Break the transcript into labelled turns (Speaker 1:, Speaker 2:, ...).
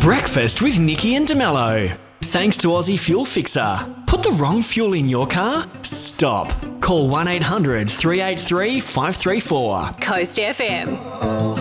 Speaker 1: Breakfast with Nikki and DeMello. Thanks to Aussie Fuel Fixer. Put the wrong fuel in your car? Stop. Call 1-800-383-534.
Speaker 2: Coast FM.